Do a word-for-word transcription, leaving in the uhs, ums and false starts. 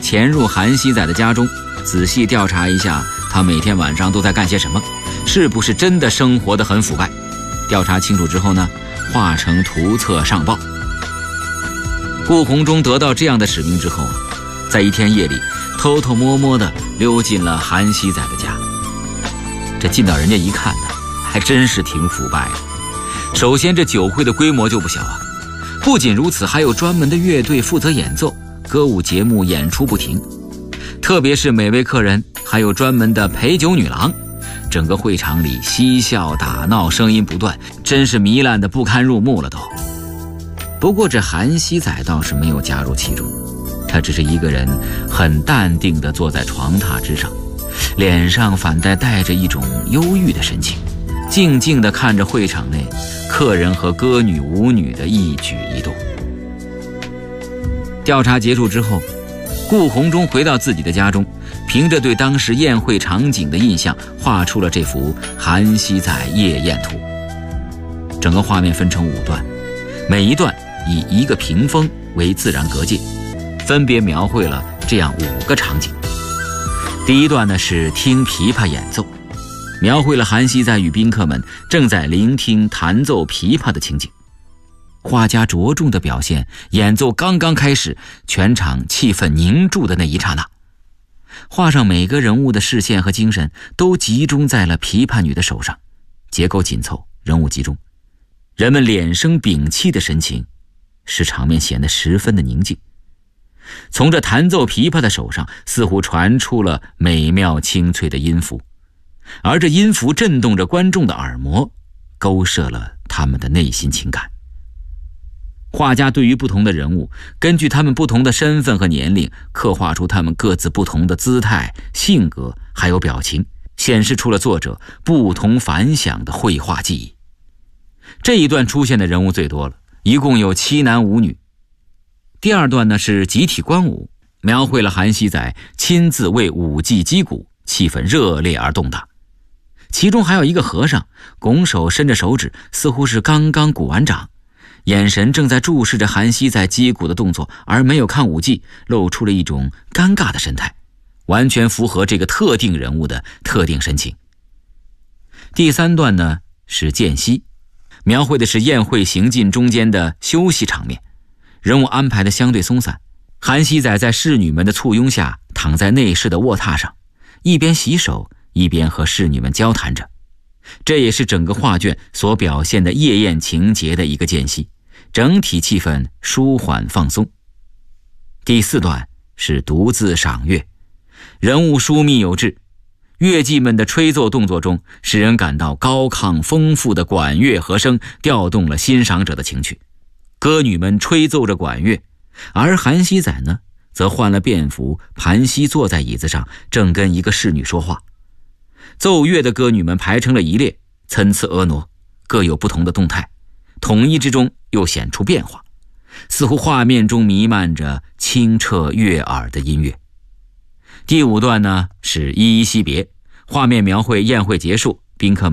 潜入韩熙载的家中，仔细调查一下他每天晚上都在干些什么，是不是真的生活得很腐败。调查清楚之后呢，画成图册上报。顾闳中得到这样的使命之后，在一天夜里偷偷摸摸地溜进了韩熙载的家。这进到人家一看呢，还真是挺腐败的。首先这酒会的规模就不小啊，不仅如此，还有专门的乐队负责演奏，歌舞节目演出不停。特别是每位客人还有专门的陪酒女郎，整个会场里嬉笑打闹，声音不断，真是糜烂的不堪入目了都。不过这韩熙载倒是没有加入其中，他只是一个人很淡定地坐在床榻之上，脸上反倒带着一种忧郁的神情，静静地看着会场内客人和歌女舞女的一举一动。调查结束之后，顾闳中回到自己的家中，凭着对当时宴会场景的印象，画出了这幅韩熙载夜宴图。整个画面分成五段，每一段以一个屏风为自然隔界，分别描绘了这样五个场景。第一段呢是听琵琶演奏，描绘了韩熙载与宾客们正在聆听弹奏琵琶的情景。画家着重地表现演奏刚刚开始，全场气氛凝住的那一刹那。画上每个人物的视线和精神都集中在了琵琶女的手上，结构紧凑，人物集中，人们脸生屏气的神情，使场面显得十分的宁静。从这弹奏琵琶的手上似乎传出了美妙清脆的音符，而这音符震动着观众的耳膜，勾射了他们的内心情感。画家对于不同的人物，根据他们不同的身份和年龄，刻画出他们各自不同的姿态、性格还有表情，显示出了作者不同凡响的绘画技艺。这一段出现的人物最多了，一共有七男五女。第二段呢是集体观舞，描绘了韩熙载亲自为舞伎击鼓，气氛热烈而动荡。其中还有一个和尚，拱手伸着手指，似乎是刚刚鼓完掌，眼神正在注视着韩熙载击鼓的动作，而没有看舞技，露出了一种尴尬的神态，完全符合这个特定人物的特定神情。第三段呢是间隙，描绘的是宴会行进中间的休息场面，人物安排的相对松散。韩熙载在侍女们的簇拥下躺在内室的卧榻上，一边洗手一边和侍女们交谈着，这也是整个画卷所表现的夜宴情节的一个间隙，整体气氛舒缓放松。第四段是独自赏乐，人物疏密有致，乐伎们的吹奏动作中，使人感到高亢丰富的管乐和声调动了欣赏者的情绪。歌女们吹奏着管乐，而韩熙载呢，则换了便服，盘膝坐在椅子上，正跟一个侍女说话。奏乐的歌女们排成了一列，参差婀娜，各有不同的动态，统一之中又显出变化，似乎画面中弥漫着清澈悦耳的音乐。第五段呢是依依惜别，画面描绘宴会结束，宾客们